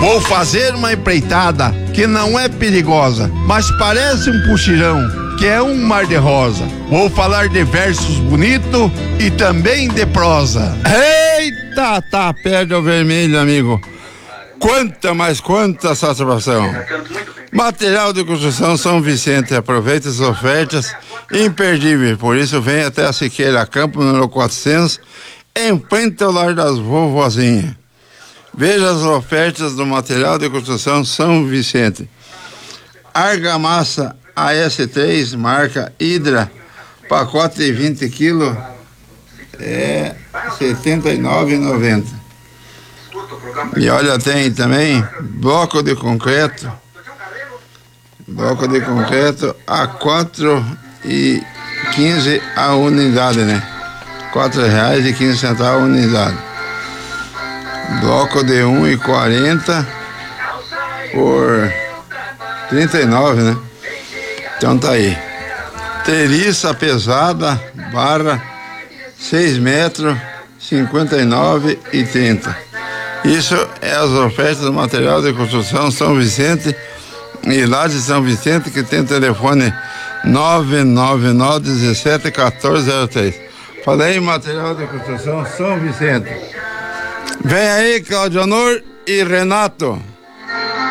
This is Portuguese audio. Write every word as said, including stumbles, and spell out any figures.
Vou fazer uma empreitada que não é perigosa, mas parece um puxirão, que é um mar de rosa. Vou falar de versos bonitos e também de prosa. Eita, tá, perde o vermelho, amigo. Quanta, mas quanta satisfação. Material de construção São Vicente, aproveita as ofertas imperdíveis, por isso vem até a Siqueira Campo, número quatrocentos, em frente ao lar das vovozinhas. Veja as ofertas do material de construção São Vicente. Argamassa A S três, marca Hidra, pacote de vinte quilos, é setenta e nove reais e noventa centavos. E olha, tem também bloco de concreto, bloco de concreto a quatro e quinze a unidade, né? Quatro reais e quinze centavos a unidade. Bloco de um e quarenta por trinta e nove, né? Então tá aí. Teriça pesada, barra seis metros, cinquenta e nove e trinta. Isso é as ofertas do material de construção São Vicente e lá de São Vicente, que tem telefone nove nove nove, um sete, um quatro zero três. Falei em material de construção São Vicente. Vem aí, Claudio Honor e Renato.